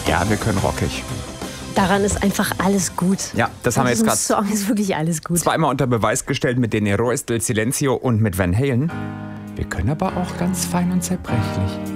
Ja, wir können rockig. Daran ist einfach alles gut. Ja, das haben wir jetzt gerade Song ist wirklich alles gut. zweimal unter Beweis gestellt mit den Heroes del Silencio und mit Van Halen. Wir können aber auch ganz fein und zerbrechlich.